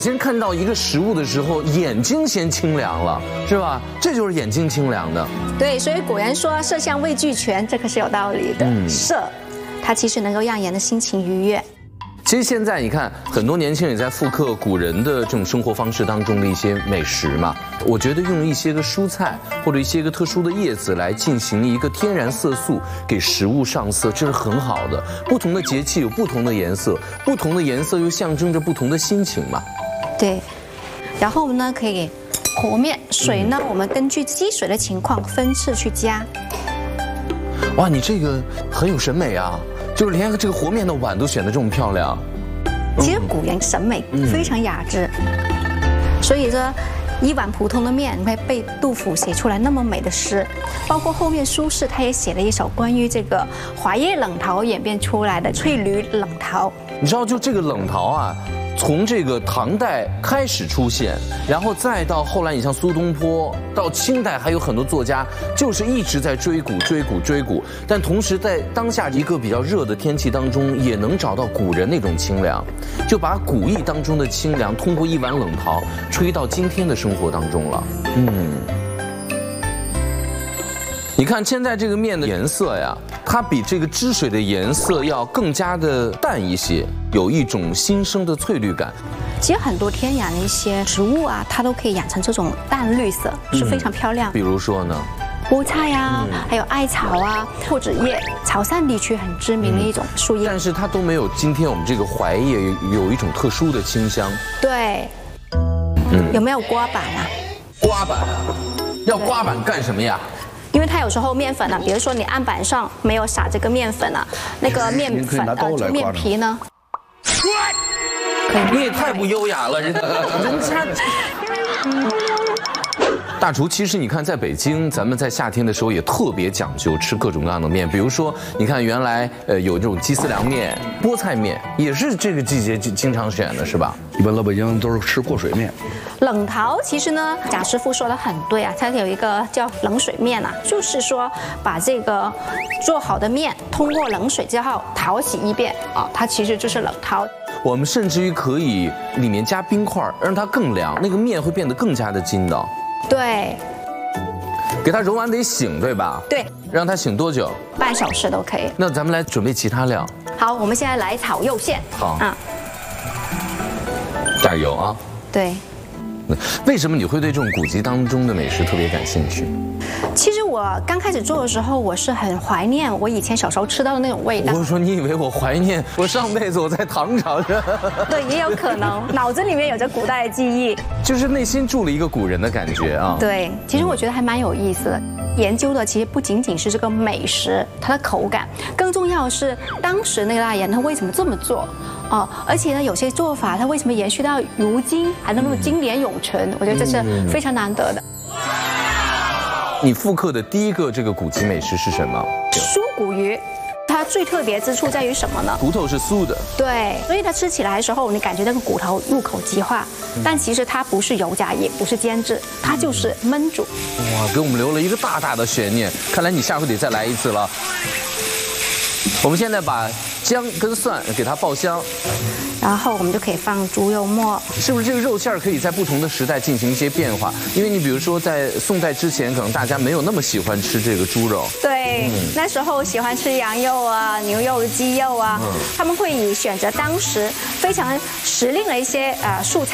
先看到一个食物的时候，眼睛先清凉了，是吧？这就是眼睛清凉的。 对，所以古人说色香味俱全，这可是有道理的。色，它其实能够让人的心情愉悦。 其实现在你看，很多年轻人也在复刻古人的这种生活方式当中的一些美食嘛。我觉得用一些个蔬菜或者一些个特殊的叶子来进行一个天然色素，给食物上色，这是很好的。不同的节气有不同的颜色，不同的颜色又象征着不同的心情嘛。 对，然后呢，可以和面水呢，我们根据积水的情况分次去加。 哇，你这个很有审美啊，就是连这个和面的碗都选得这么漂亮。 其实古人审美非常雅致，所以说一碗普通的面会被杜甫写出来那么美的诗，包括后面苏轼他也写了一首关于这个华叶冷桃演变出来的翠缕冷桃。 你知道，就这个冷桃啊。从这个唐代开始出现，然后再到后来，你像苏东坡，到清代还有很多作家，就是一直在追古。但同时在当下一个比较热的天气当中，也能找到古人那种清凉，就把古意当中的清凉，通过一碗冷桃吹到今天的生活当中了。你看现在这个面的颜色呀，它比这个汁水的颜色要更加的淡一些，有一种新生的翠绿感。 其实很多天然的一些植物啊，它都可以养成这种淡绿色，是非常漂亮。 比如说呢， 菠菜啊，还有艾草啊，破纸叶，潮汕地区很知名的一种树叶， 但是它都没有今天我们这个槐叶有一种特殊的清香。 对，有没有刮板啊？ 刮板啊，要刮板干什么呀？ 因为它有时候面粉呢，比如说你案板上没有撒这个面粉啊，那个面粉就面皮呢， 你也太不优雅了，人家。大厨，其实你看，在北京，咱们在夏天的时候也特别讲究吃各种各样的面，比如说，你看原来有这种鸡丝凉面、菠菜面，也是这个季节经常选的，是吧？ 一般老北京都是吃过水面。 冷桃其实呢，贾师傅说的很对啊，它有一个叫冷水面啊，就是说把这个做好的面通过冷水之后淘洗一遍啊，它其实就是冷桃。 我们甚至于可以里面加冰块，让它更凉，那个面会变得更加的筋道。对，给它揉完得醒，对吧？对，让它醒多久？ 半小时都可以。 那咱们来准备其他料。 好，我们现在来炒肉馅。 好，加油啊！对。为什么你会对这种古籍当中的美食特别感兴趣？ 其实我刚开始做的时候，我是很怀念我以前小时候吃到的那种味道。 我说你以为我怀念我上辈子我在唐朝是？ 对，也有可能，脑子里面有着古代的记忆， 就是内心住了一个古人的感觉啊。对， 其实我觉得还蛮有意思的。研究的其实不仅仅是这个美食，它的口感，更重要的是当时那个大人他为什么这么做。而且呢，有些做法它为什么延续到如今还能那么经典永存？我觉得这是非常难得的。 你复刻的第一个这个古籍美食是什么？ 酥骨鱼，它最特别之处在于什么呢？ 骨头是酥的， 对，所以它吃起来的时候，你感觉那个骨头入口即化，但其实它不是油炸，也不是煎制，它就是焖煮。 哇，给我们留了一个大大的悬念，看来你下回得再来一次了。我们现在把姜跟蒜给它爆香， 然后我们就可以放猪肉末。 是不是这个肉馅可以在不同的时代进行一些变化？因为你比如说在宋代之前，可能大家没有那么喜欢吃这个猪肉。对，那时候喜欢吃羊肉啊、牛肉、鸡肉啊，他们会以选择当时非常时令的一些素菜。